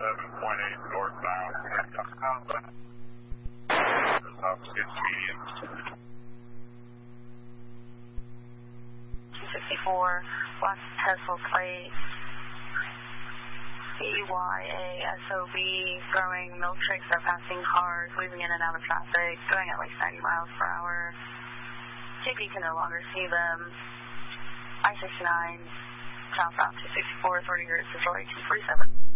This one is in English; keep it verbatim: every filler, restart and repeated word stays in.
seven point eight northbound. There's obviously a median. two sixty-four, black Tesla plate, B Y A S O B, growing milkshakes are passing cars, weaving in and out of traffic, going at least ninety miles per hour. T P can no longer see them. I sixty-nine, southbound two sixty-four, authority group, Detroit two forty-seven.